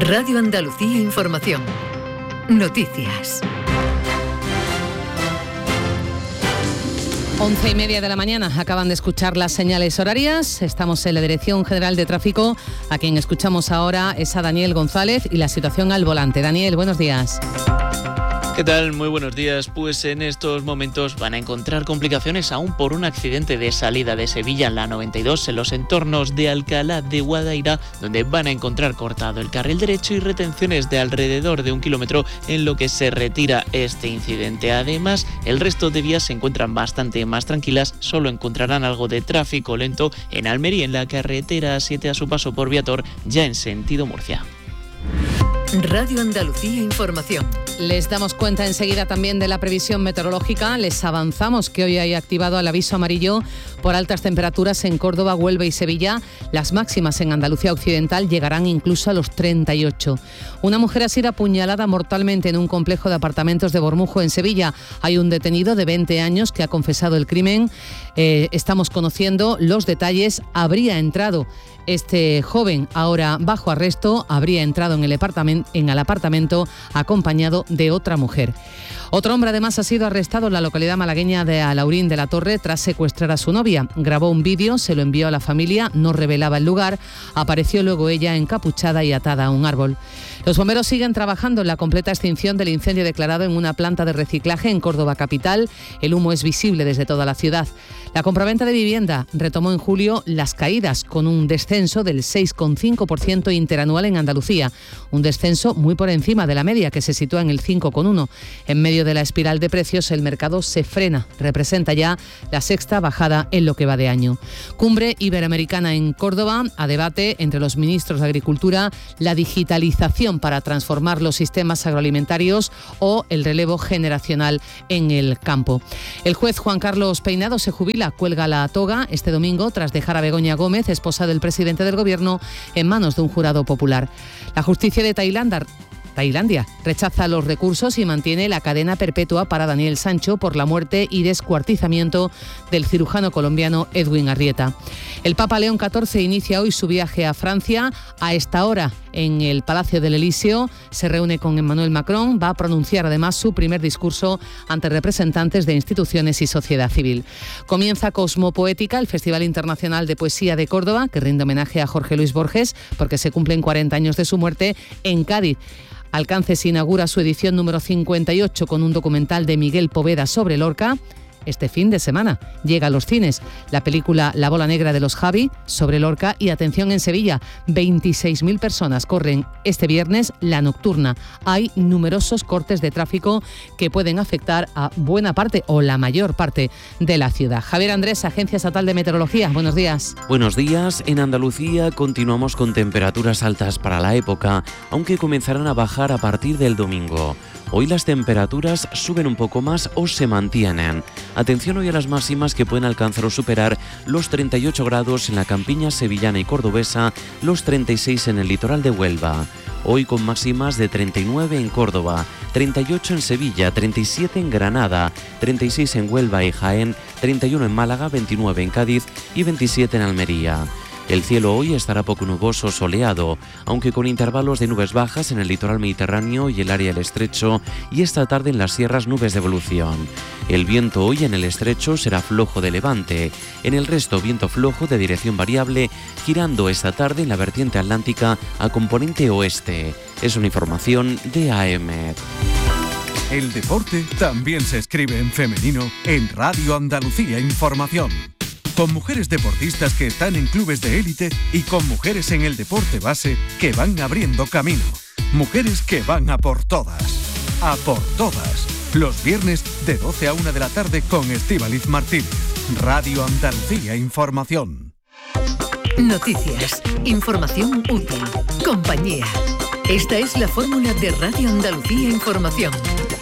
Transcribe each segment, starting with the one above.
Radio Andalucía Información. Noticias. 11:30 de la mañana, acaban de escuchar las señales horarias. Estamos en la Dirección General de Tráfico. A quien escuchamos ahora es a Daniel González y la situación al volante. Daniel, buenos días. ¿Qué tal? Muy buenos días. Pues en estos momentos van a encontrar complicaciones aún por un accidente de salida de Sevilla en la 92 en los entornos de Alcalá de Guadaira, donde van a encontrar cortado el carril derecho y retenciones de alrededor de 1 kilómetro en lo que se retira este incidente. Además, el resto de vías se encuentran bastante más tranquilas, solo encontrarán algo de tráfico lento en Almería, en la carretera 7 a su paso por Viator, ya en sentido Murcia. Radio Andalucía Información. Les damos cuenta enseguida también de la previsión meteorológica. Les avanzamos que hoy hay activado el aviso amarillo por altas temperaturas en Córdoba, Huelva y Sevilla. Las máximas en Andalucía Occidental llegarán incluso a los 38. Una mujer ha sido apuñalada mortalmente en un complejo de apartamentos de Bormujo, en Sevilla. Hay un detenido de 20 años que ha confesado el crimen. Estamos conociendo los detalles. Habría entrado este joven, ahora bajo arresto, habría entrado en el apartamento acompañado de otra mujer. Otro hombre además ha sido arrestado en la localidad malagueña de Alaurín de la Torre tras secuestrar a su novia. Grabó un vídeo, se lo envió a la familia, no revelaba el lugar. Apareció luego ella encapuchada y atada a un árbol. Los bomberos siguen trabajando en la completa extinción del incendio declarado en una planta de reciclaje en Córdoba capital. El humo es visible desde toda la ciudad. La compraventa de vivienda retomó en julio las caídas con un descenso del 6,5% interanual en Andalucía. Un descenso muy por encima de la media, que se sitúa en el 5,1%. En medio de la espiral de precios, el mercado se frena. Representa ya la sexta bajada en lo que va de año. Cumbre Iberoamericana en Córdoba, a debate entre los ministros de Agricultura la digitalización para transformar los sistemas agroalimentarios o el relevo generacional en el campo. El juez Juan Carlos Peinado se jubila, cuelga la toga este domingo tras dejar a Begoña Gómez, esposa del presidente del Gobierno, en manos de un jurado popular. La justicia de Tailandia rechaza los recursos y mantiene la cadena perpetua para Daniel Sancho por la muerte y descuartizamiento del cirujano colombiano Edwin Arrieta. El Papa León XIV inicia hoy su viaje a Francia. A esta hora, en el Palacio del Elíseo, se reúne con Emmanuel Macron. Va a pronunciar además su primer discurso ante representantes de instituciones y sociedad civil. Comienza Cosmopoética, el Festival Internacional de Poesía de Córdoba, que rinde homenaje a Jorge Luis Borges porque se cumplen 40 años de su muerte en Cádiz. Alcances inaugura su edición número 58 con un documental de Miguel Poveda sobre Lorca. Este fin de semana llega a los cines la película La bola negra de los Javi sobre Lorca y atención en Sevilla, 26.000 personas corren este viernes la nocturna. Hay numerosos cortes de tráfico que pueden afectar a buena parte o la mayor parte de la ciudad. Javier Andrés, Agencia Estatal de Meteorología, buenos días. Buenos días. En Andalucía continuamos con temperaturas altas para la época, aunque comenzarán a bajar a partir del domingo. Hoy las temperaturas suben un poco más o se mantienen. Atención hoy a las máximas que pueden alcanzar o superar los 38 grados en la campiña sevillana y cordobesa, los 36 en el litoral de Huelva. Hoy con máximas de 39 en Córdoba, 38 en Sevilla, 37 en Granada, 36 en Huelva y Jaén, 31 en Málaga, 29 en Cádiz y 27 en Almería. El cielo hoy estará poco nuboso, soleado, aunque con intervalos de nubes bajas en el litoral mediterráneo y el área del estrecho, y esta tarde en las sierras nubes de evolución. El viento hoy en el estrecho será flojo de levante, en el resto viento flojo de dirección variable, girando esta tarde en la vertiente atlántica a componente oeste. Es una información de AEMET. El deporte también se escribe en femenino en Radio Andalucía Información. Con mujeres deportistas que están en clubes de élite y con mujeres en el deporte base que van abriendo camino. Mujeres que van a por todas. A por todas. Los viernes de 12 a 1 de la tarde con Estíbaliz Martínez. Radio Andalucía Información. Noticias, información útil, compañía. Esta es la fórmula de Radio Andalucía Información.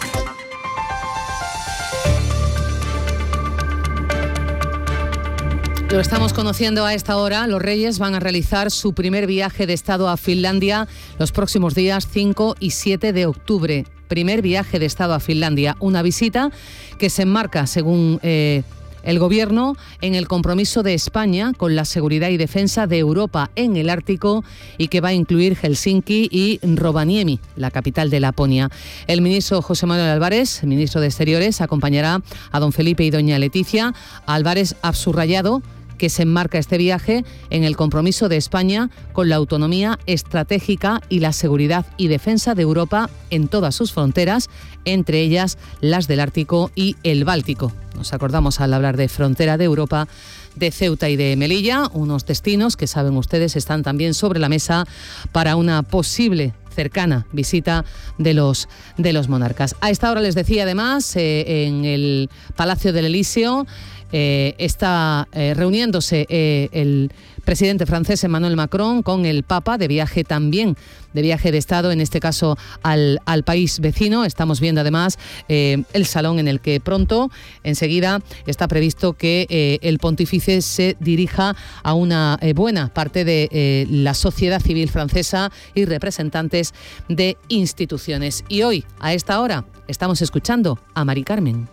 Lo estamos conociendo a esta hora. Los Reyes van a realizar su primer viaje de Estado a Finlandia los próximos días 5 y 7 de octubre. Primer viaje de Estado a Finlandia. Una visita que se enmarca, según el Gobierno en el compromiso de España con la seguridad y defensa de Europa en el Ártico y que va a incluir Helsinki y Rovaniemi, la capital de Laponia. El ministro José Manuel Álvarez, ministro de Exteriores, acompañará a don Felipe y doña Leticia. Álvarez ha subrayado que se enmarca este viaje en el compromiso de España con la autonomía estratégica y la seguridad y defensa de Europa en todas sus fronteras, entre ellas las del Ártico y el Báltico. Nos acordamos al hablar de frontera de Europa de Ceuta y de Melilla, unos destinos que saben ustedes están también sobre la mesa para una posible cercana visita de los monarcas. A esta hora les decía además en el Palacio del Elíseo está reuniéndose el presidente francés Emmanuel Macron con el Papa de viaje de Estado, en este caso al país vecino. Estamos viendo además el salón en el que pronto, enseguida, está previsto que el pontífice se dirija a una buena parte de la sociedad civil francesa y representantes de instituciones. Y hoy, a esta hora, estamos escuchando a Mari Carmen.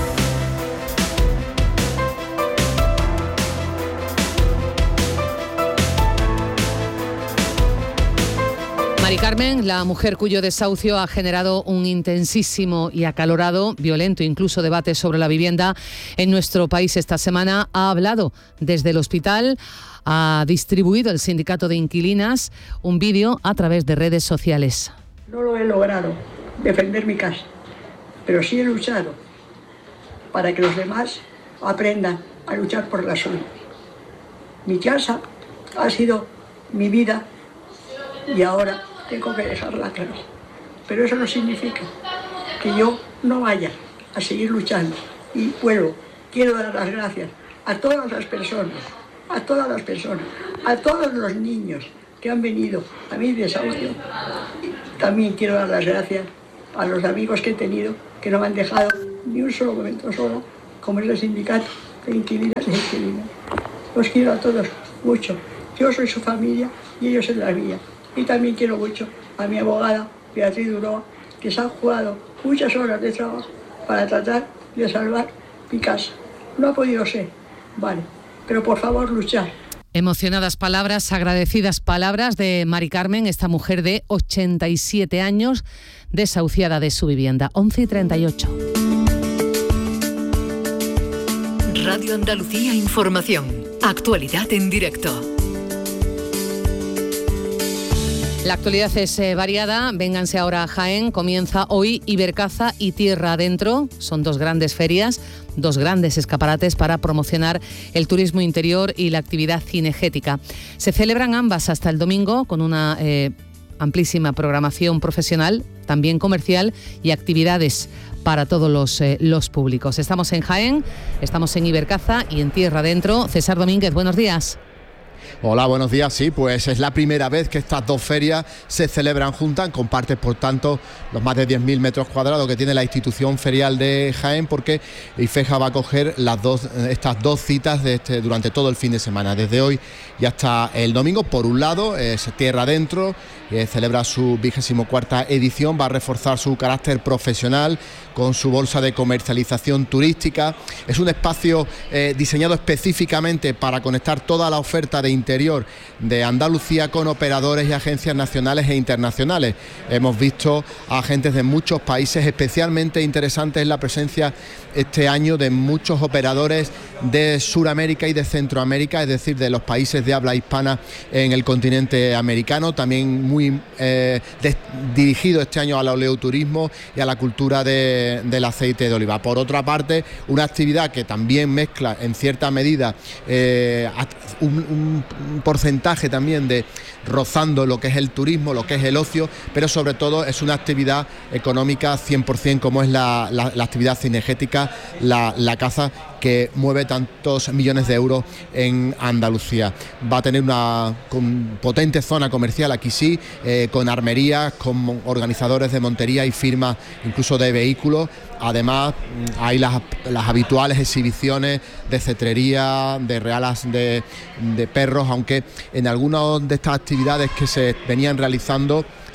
Mari Carmen, la mujer cuyo desahucio ha generado un intensísimo y acalorado, violento incluso debate sobre la vivienda en nuestro país esta semana, ha hablado desde el hospital, ha distribuido el sindicato de inquilinas un vídeo a través de redes sociales. No lo he logrado defender mi casa, pero sí he luchado para que los demás aprendan a luchar por la suya. Mi casa ha sido mi vida y ahora tengo que dejarla atrás. Pero eso no significa que yo no vaya a seguir luchando. Y quiero dar las gracias a todas las personas, a todos los niños que han venido a mi desahucio. También quiero dar las gracias a los amigos que he tenido que no me han dejado ni un solo momento sola, como es el sindicato de inquilinas y inquilinos. Los quiero a todos mucho. Yo soy su familia y ellos son la mía. Y también quiero mucho a mi abogada, Beatriz Duroa, que se ha jugado muchas horas de trabajo para tratar de salvar mi casa. No ha podido ser, vale, pero por favor luchar. Emocionadas palabras, agradecidas palabras de Mari Carmen, esta mujer de 87 años, desahuciada de su vivienda. 11:38. Radio Andalucía Información. Actualidad en directo. La actualidad es variada. Vénganse ahora a Jaén. Comienza hoy Ibercaza y Tierra Adentro. Son dos grandes ferias, dos grandes escaparates para promocionar el turismo interior y la actividad cinegética. Se celebran ambas hasta el domingo con una amplísima programación profesional, también comercial y actividades para todos los públicos. Estamos en Jaén, estamos en Ibercaza y en Tierra Adentro. César Domínguez, buenos días. Hola, buenos días. Sí, pues es la primera vez que estas dos ferias se celebran juntas. Comparten, por tanto, los más de 10.000 metros cuadrados que tiene la institución ferial de Jaén, porque IFEJA va a coger estas dos citas durante todo el fin de semana, desde hoy y hasta el domingo. Por un lado, es Tierra Adentro, celebra su 24ª edición, va a reforzar su carácter profesional con su bolsa de comercialización turística. Es un espacio diseñado específicamente para conectar toda la oferta de interior de Andalucía con operadores y agencias nacionales e internacionales. Hemos visto a agentes de muchos países. Especialmente interesante es la presencia este año de muchos operadores de Sudamérica y de Centroamérica, es decir, de los países de habla hispana en el continente americano. También muy dirigido este año al oleoturismo y a la cultura del aceite de oliva. Por otra parte, una actividad que también mezcla en cierta medida un porcentaje también de rozando lo que es el turismo, lo que es el ocio, pero sobre todo es una actividad económica 100%, como es la actividad cinegética, la caza, que mueve tantos millones de euros en Andalucía. Va a tener una potente zona comercial aquí sí, con armerías, con organizadores de montería y firmas incluso de vehículos. Además hay las habituales exhibiciones de cetrería, de realas de perros, aunque en algunas de estas actividades que se venían realizando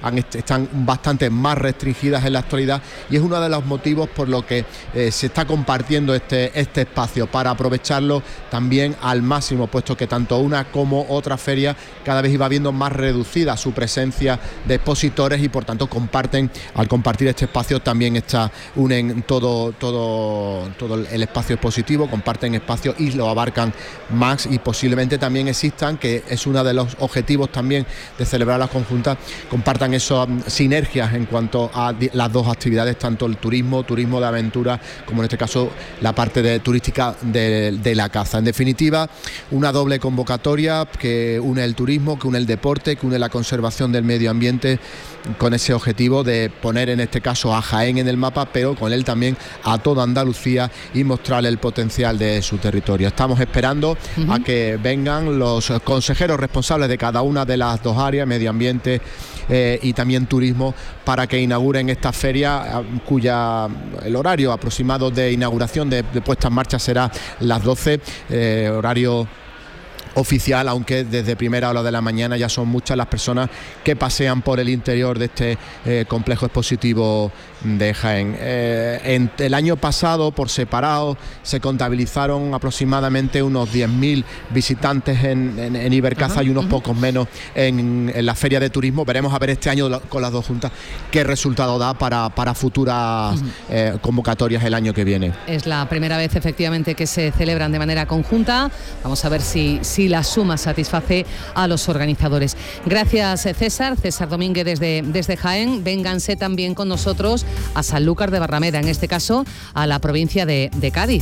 están bastante más restringidas en la actualidad, y es uno de los motivos por lo que se está compartiendo este espacio para aprovecharlo también al máximo, puesto que tanto una como otra feria cada vez iba viendo más reducida su presencia de expositores, y por tanto al compartir este espacio también unen todo el espacio expositivo, comparten espacio y lo abarcan más, y posiblemente también existan, que es uno de los objetivos también de celebrar las conjuntas, compartan esas sinergias en cuanto a las dos actividades, tanto el turismo de aventura como en este caso la parte turística de la caza. En definitiva, una doble convocatoria que une el turismo, que une el deporte, que une la conservación del medio ambiente, con ese objetivo de poner en este caso a Jaén en el mapa, pero con él también a toda Andalucía, y mostrarle el potencial de su territorio. Estamos esperando a que vengan los consejeros responsables de cada una de las dos áreas, medio ambiente y también turismo, para que inauguren esta feria, cuya el horario aproximado de inauguración, de puesta en marcha, será las 12, horario oficial, aunque desde primera hora de la mañana ya son muchas las personas que pasean por el interior de este complejo expositivo de Jaén. En el año pasado, por separado, se contabilizaron aproximadamente unos 10.000 visitantes en Ibercaza y unos pocos menos en la feria de turismo. Veremos a ver este año con las dos juntas qué resultado da para futuras convocatorias el año que viene. Es la primera vez efectivamente que se celebran de manera conjunta. Vamos a ver si la suma satisface a los organizadores. Gracias, César Domínguez desde Jaén. Vénganse también con nosotros a Sanlúcar de Barrameda, en este caso a la provincia de Cádiz.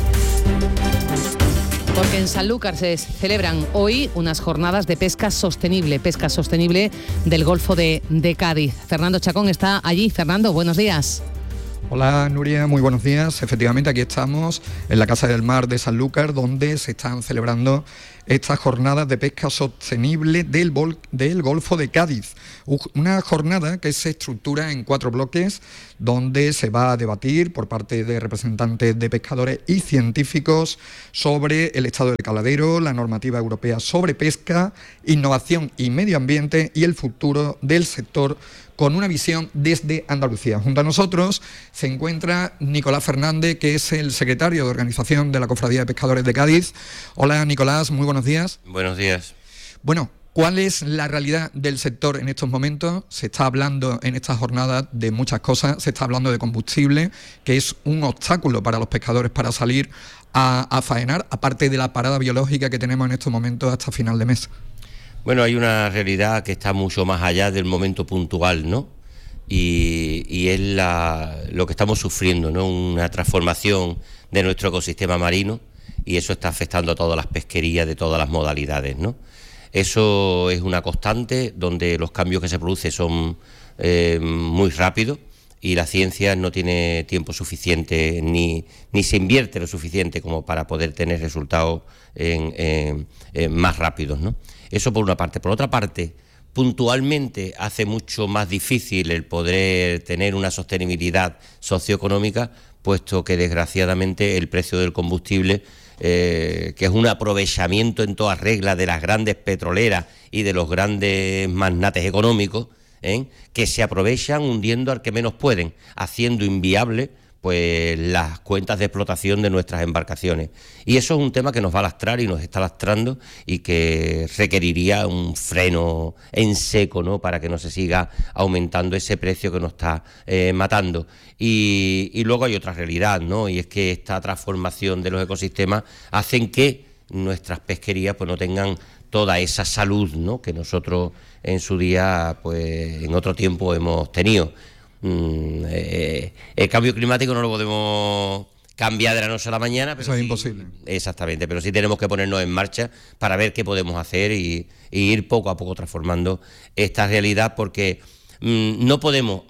Porque en Sanlúcar se celebran hoy unas jornadas de pesca sostenible del Golfo de Cádiz. Fernando Chacón está allí. Fernando, buenos días. Hola Nuria, muy buenos días. Efectivamente, aquí estamos en la Casa del Mar de Sanlúcar, donde se están celebrando estas jornadas de pesca sostenible del Golfo de Cádiz. Una jornada que se estructura en 4 bloques, donde se va a debatir por parte de representantes de pescadores y científicos sobre el estado del caladero, la normativa europea sobre pesca, innovación y medio ambiente y el futuro del sector, con una visión desde Andalucía. Junto a nosotros se encuentra Nicolás Fernández, que es el secretario de organización de la Cofradía de Pescadores de Cádiz. Hola Nicolás, muy buenos días. Buenos días. Bueno, ¿cuál es la realidad del sector en estos momentos? Se está hablando en estas jornadas de muchas cosas. Se está hablando de combustible, que es un obstáculo para los pescadores para salir a faenar, aparte de la parada biológica que tenemos en estos momentos hasta final de mes. Bueno, hay una realidad que está mucho más allá del momento puntual, ¿no? Y es lo que estamos sufriendo, ¿no? Una transformación de nuestro ecosistema marino, y eso está afectando a todas las pesquerías de todas las modalidades, ¿no? Eso es una constante donde los cambios que se producen son muy rápidos, y la ciencia no tiene tiempo suficiente ni se invierte lo suficiente como para poder tener resultados más rápidos, ¿no? Eso por una parte. Por otra parte, puntualmente hace mucho más difícil el poder tener una sostenibilidad socioeconómica, puesto que desgraciadamente el precio del combustible, que es un aprovechamiento en toda regla de las grandes petroleras y de los grandes magnates económicos, que se aprovechan hundiendo al que menos pueden, haciendo inviable pues las cuentas de explotación de nuestras embarcaciones. Y eso es un tema que nos va a lastrar y nos está lastrando, y que requeriría un freno en seco, ¿no?, para que no se siga aumentando ese precio que nos está matando. Y luego hay otra realidad, ¿no?, y es que esta transformación de los ecosistemas hacen que nuestras pesquerías pues no tengan toda esa salud, ¿no?, que nosotros en su día, pues en otro tiempo hemos tenido. El cambio climático no lo podemos cambiar de la noche a la mañana, pero eso es imposible. Exactamente, pero sí tenemos que ponernos en marcha para ver qué podemos hacer y ir poco a poco transformando esta realidad, porque no podemos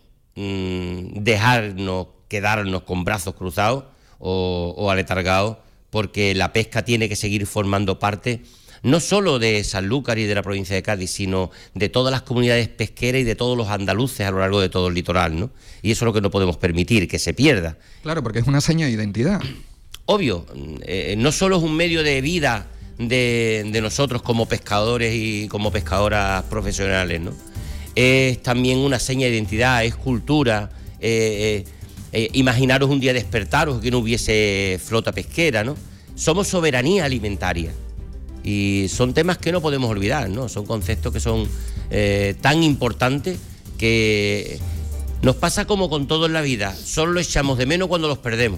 quedarnos con brazos cruzados o aletargados, porque la pesca tiene que seguir formando parte no solo de Sanlúcar y de la provincia de Cádiz, sino de todas las comunidades pesqueras y de todos los andaluces a lo largo de todo el litoral, ¿no? Y eso es lo que no podemos permitir, que se pierda. Claro, porque es una seña de identidad. Obvio, no solo es un medio de vida de nosotros como pescadores y como pescadoras profesionales, ¿no? es también una seña de identidad, es cultura. Imaginaros un día despertaros que no hubiese flota pesquera, ¿no? Somos soberanía alimentaria y son temas que no podemos olvidar, ¿no? Son conceptos que son tan importantes que nos pasa como con todo en la vida, solo lo echamos de menos cuando los perdemos.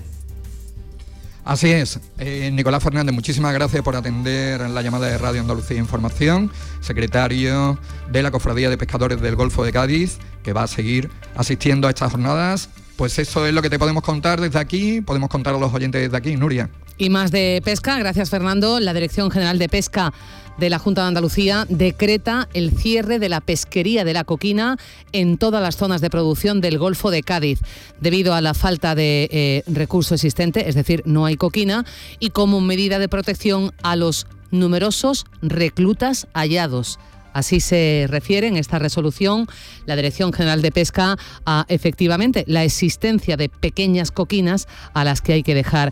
Así es. Nicolás Fernández, muchísimas gracias por atender la llamada de Radio Andalucía Información, secretario de la Cofradía de Pescadores del Golfo de Cádiz, que va a seguir asistiendo a estas jornadas. Pues eso es lo que te podemos contar desde aquí, podemos contar a los oyentes desde aquí, Nuria. Y más de pesca, gracias Fernando. La Dirección General de Pesca de la Junta de Andalucía decreta el cierre de la pesquería de la coquina en todas las zonas de producción del Golfo de Cádiz, debido a la falta de recurso existente, es decir, no hay coquina, y como medida de protección a los numerosos reclutas hallados. Así se refiere en esta resolución la Dirección General de Pesca a, efectivamente, la existencia de pequeñas coquinas a las que hay que dejar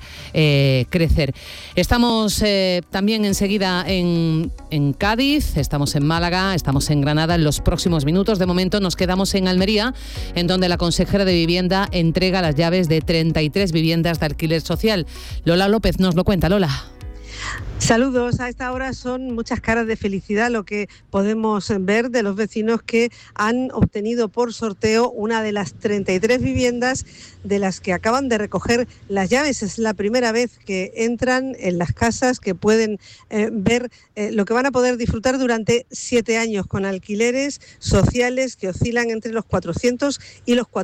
crecer. Estamos también enseguida en Cádiz, estamos en Málaga, estamos en Granada en los próximos minutos. De momento nos quedamos en Almería, en donde la consejera de Vivienda entrega las llaves de 33 viviendas de alquiler social. Lola López nos lo cuenta. Lola. Saludos. A esta hora son muchas caras de felicidad lo que podemos ver de los vecinos que han obtenido por sorteo una de las 33 viviendas de las que acaban de recoger las llaves. Es la primera vez que entran en las casas, que pueden ver lo que van a poder disfrutar durante 7 años, con alquileres sociales que oscilan entre los 400 y los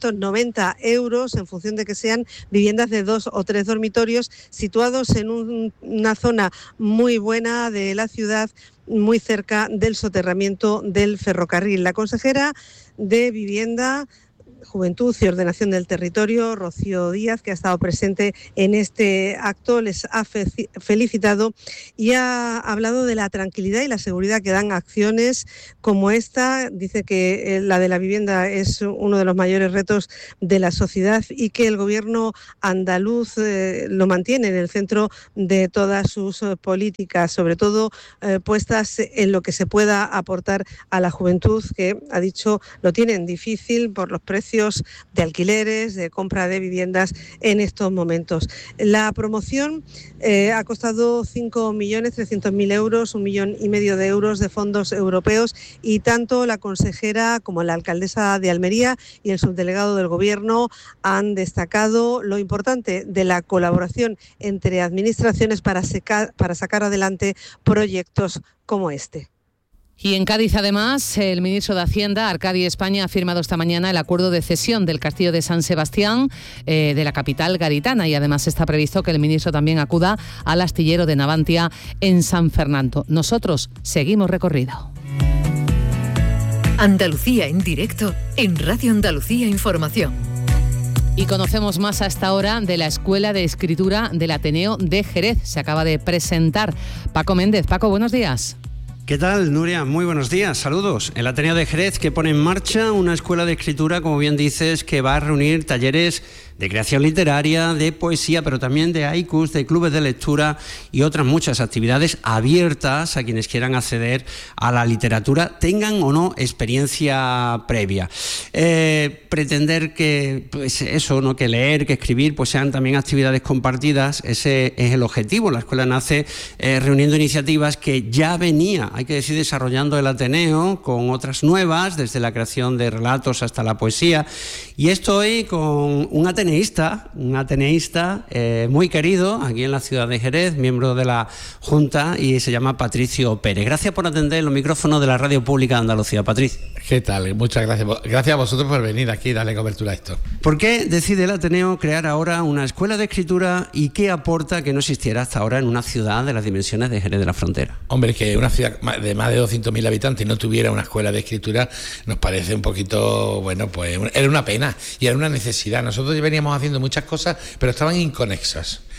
490 euros, en función de que sean viviendas de 2 o 3 dormitorios, situados en una zona muy buena de la ciudad, muy cerca del soterramiento del ferrocarril. La consejera de Vivienda, Juventud y Ordenación del Territorio, Rocío Díaz, que ha estado presente en este acto, les ha felicitado y ha hablado de la tranquilidad y la seguridad que dan acciones como esta. Dice que la de la vivienda es uno de los mayores retos de la sociedad y que el gobierno andaluz lo mantiene en el centro de todas sus políticas, sobre todo puestas en lo que se pueda aportar a la juventud, que ha dicho lo tienen difícil por los precios de alquileres, de compra de viviendas en estos momentos. La promoción ha costado 5.300.000 euros, 1,5 millones de euros de fondos europeos, y tanto la consejera como la alcaldesa de Almería y el subdelegado del Gobierno han destacado lo importante de la colaboración entre administraciones para sacar adelante proyectos como este. Y en Cádiz, además, el ministro de Hacienda, Arcadi España, ha firmado esta mañana el acuerdo de cesión del castillo de San Sebastián, de la capital gaditana, y además está previsto que el ministro también acuda al astillero de Navantia en San Fernando. Nosotros seguimos recorrido. Andalucía en directo en Radio Andalucía Información. Y conocemos más a esta hora de la Escuela de Escritura del Ateneo de Jerez. Se acaba de presentar Paco Méndez. Paco, buenos días. ¿Qué tal, Nuria? Muy buenos días, saludos. El Ateneo de Jerez, que pone en marcha una escuela de escritura, como bien dices, que va a reunir talleres de creación literaria, de poesía, pero también de haikus, de clubes de lectura y otras muchas actividades abiertas a quienes quieran acceder a la literatura, tengan o no experiencia previa. Pretender que, pues eso, ¿no?, que leer, que escribir, pues sean también actividades compartidas, ese es el objetivo. La escuela nace reuniendo iniciativas que ya venía, hay que decir, desarrollando el Ateneo, con otras nuevas, desde la creación de relatos hasta la poesía. Y estoy con un ateneísta muy querido aquí en la ciudad de Jerez, miembro de la Junta, y se llama Patricio Pérez. Gracias por atender los micrófonos de la Radio Pública de Andalucía, Patricio. ¿Qué tal? Muchas gracias. Gracias a vosotros por venir aquí y darle cobertura a esto. ¿Por qué decide el Ateneo crear ahora una escuela de escritura y qué aporta que no existiera hasta ahora en una ciudad de las dimensiones de Jerez de la Frontera? Hombre, que una ciudad de más de 200.000 habitantes no tuviera una escuela de escritura nos parece un poquito, bueno, pues era una pena y era una necesidad. Nosotros veníamos haciendo muchas cosas, pero estaban inconexas.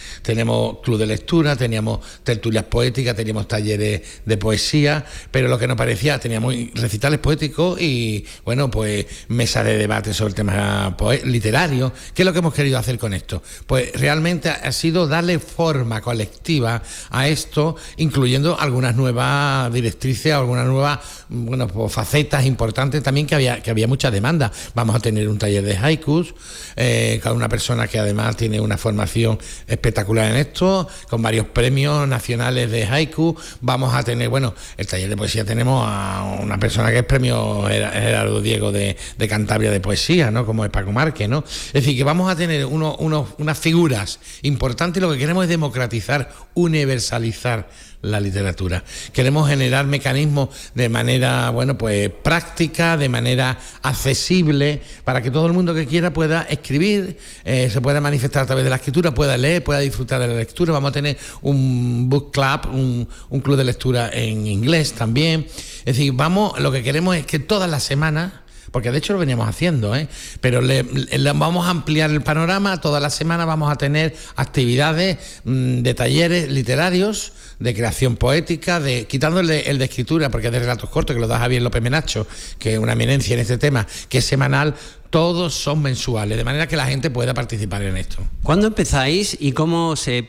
Tenemos club de lectura, teníamos tertulias poéticas, teníamos talleres de poesía, pero lo que nos parecía, teníamos recitales poéticos y, bueno, pues mesas de debate sobre temas literarios. ¿Qué es lo que hemos querido hacer con esto? Pues realmente ha sido darle forma colectiva a esto, incluyendo algunas nuevas directrices, algunas nuevas, bueno, pues facetas importantes también que había mucha demanda. Vamos a tener un taller de haikus, con una persona que además tiene una formación espectacular en esto, con varios premios nacionales de haiku. Vamos a tener, bueno, el taller de poesía tenemos a una persona que es premio Gerardo Diego de Cantabria de poesía, ¿no? Como es Paco Márquez, ¿no? Es decir, que vamos a tener unas figuras importantes. Lo que queremos es democratizar, universalizar la literatura. Queremos generar mecanismos de manera, bueno, pues práctica, de manera accesible, para que todo el mundo que quiera pueda escribir, se pueda manifestar a través de la escritura, pueda leer, pueda disfrutar de la lectura. Vamos a tener un book club, un club de lectura en inglés también. Es decir, lo que queremos es que todas las semanas, porque de hecho lo veníamos haciendo, pero vamos a ampliar el panorama. Todas las semanas vamos a tener actividades de talleres literarios, de creación poética, quitándole el de escritura, porque es de relatos cortos, que lo da Javier López Menacho, que es una eminencia en este tema, que es semanal. Todos son mensuales, de manera que la gente pueda participar en esto. ¿Cuándo empezáis y cómo se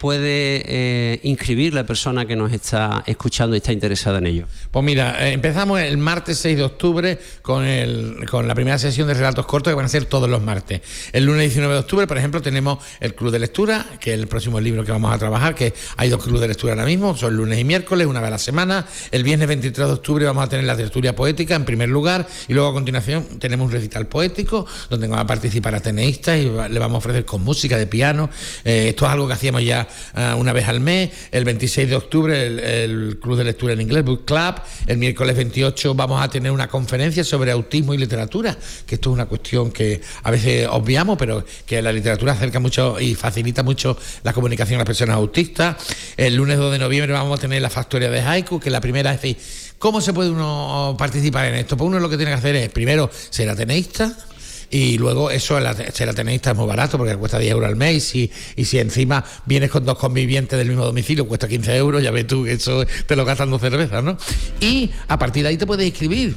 puede inscribir la persona que nos está escuchando y está interesada en ello? Pues mira, empezamos el martes 6 de octubre con la primera sesión de relatos cortos, que van a ser todos los martes. El lunes 19 de octubre, por ejemplo, tenemos el Club de Lectura, que es el próximo libro que vamos a trabajar, que hay 2 clubes de lectura ahora mismo, son lunes y miércoles, una vez a la semana. El viernes 23 de octubre vamos a tener la tertulia poética en primer lugar, y luego a continuación tenemos un recital poético, donde van a participar ateneístas y le vamos a ofrecer con música de piano. Esto es algo que hacíamos ya una vez al mes. El 26 de octubre el Club de Lectura en Inglés, Book Club. El miércoles 28 vamos a tener una conferencia sobre autismo y literatura, que esto es una cuestión que a veces obviamos, pero que la literatura acerca mucho y facilita mucho la comunicación a las personas autistas. El lunes 2 de noviembre vamos a tener la factoría de haiku, que la primera es decir, ¿cómo se puede uno participar en esto? Pues uno lo que tiene que hacer es, primero, ser ateneísta. Y luego eso, ser ateneísta es muy barato porque cuesta 10 euros al mes, y si encima vienes con 2 convivientes del mismo domicilio, cuesta 15 euros, ya ves tú que eso te lo gastan 2 cervezas, ¿no? Y a partir de ahí te puedes inscribir.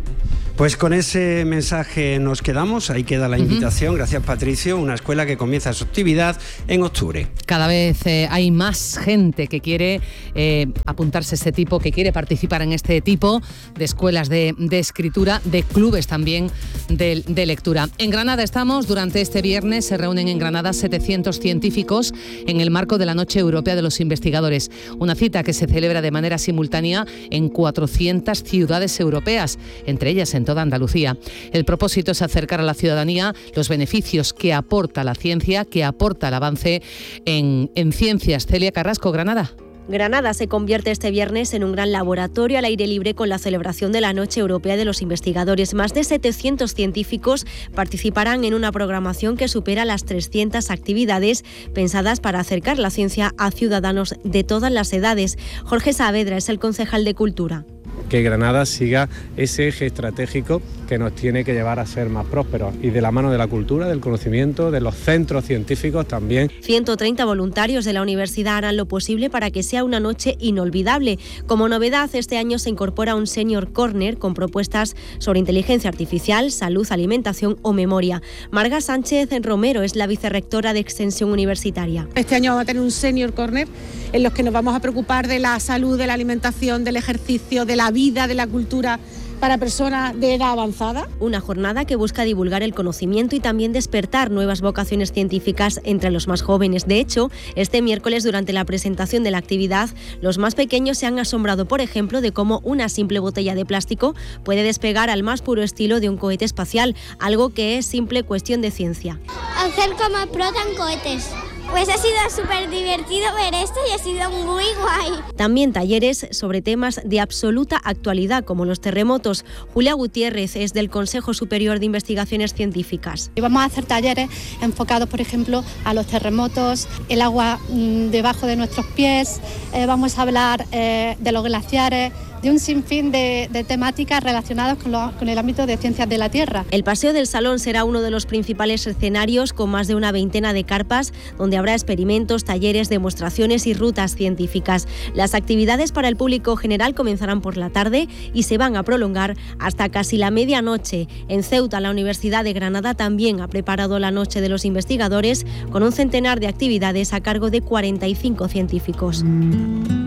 Pues con ese mensaje nos quedamos, ahí queda la invitación. Gracias, Patricio, una escuela que comienza su actividad en octubre. Cada vez hay más gente que quiere apuntarse a este tipo, que quiere participar en este tipo de escuelas de escritura, de clubes también de lectura. En Granada estamos, durante este viernes se reúnen en Granada 700 científicos en el marco de la Noche Europea de los Investigadores, una cita que se celebra de manera simultánea en 400 ciudades europeas, entre ellas en toda Andalucía. El propósito es acercar a la ciudadanía los beneficios que aporta la ciencia, que aporta el avance en ciencias. Celia Carrasco, Granada. Granada se convierte este viernes en un gran laboratorio al aire libre con la celebración de la Noche Europea de los Investigadores. Más de 700 científicos participarán en una programación que supera las 300 actividades pensadas para acercar la ciencia a ciudadanos de todas las edades. Jorge Saavedra es el concejal de Cultura. Que Granada siga ese eje estratégico que nos tiene que llevar a ser más prósperos, y de la mano de la cultura, del conocimiento, de los centros científicos también. 130 voluntarios de la universidad harán lo posible para que sea una noche inolvidable. Como novedad, este año se incorpora un Senior Corner con propuestas sobre inteligencia artificial, salud, alimentación o memoria. Marga Sánchez Romero es la vicerrectora de Extensión Universitaria. Este año vamos a tener un Senior Corner en los que nos vamos a preocupar de la salud, de la alimentación, del ejercicio, de la vida, de la cultura para personas de edad avanzada. Una jornada que busca divulgar el conocimiento y también despertar nuevas vocaciones científicas entre los más jóvenes. De hecho, este miércoles, durante la presentación de la actividad, los más pequeños se han asombrado, por ejemplo, de cómo una simple botella de plástico puede despegar al más puro estilo de un cohete espacial, algo que es simple cuestión de ciencia. Hacer cómo explotan cohetes. Pues ha sido súper divertido ver esto y ha sido muy guay. También talleres sobre temas de absoluta actualidad, como los terremotos. Julia Gutiérrez es del Consejo Superior de Investigaciones Científicas. Y vamos a hacer talleres enfocados, por ejemplo, a los terremotos, el agua debajo de nuestros pies. Vamos a hablar de los glaciares, de un sinfín de temáticas relacionadas con el ámbito de ciencias de la Tierra. El Paseo del Salón será uno de los principales escenarios, con más de una veintena de carpas, donde habrá experimentos, talleres, demostraciones y rutas científicas. Las actividades para el público general comenzarán por la tarde y se van a prolongar hasta casi la medianoche. En Ceuta, la Universidad de Granada también ha preparado la Noche de los Investigadores, con un centenar de actividades a cargo de 45 científicos.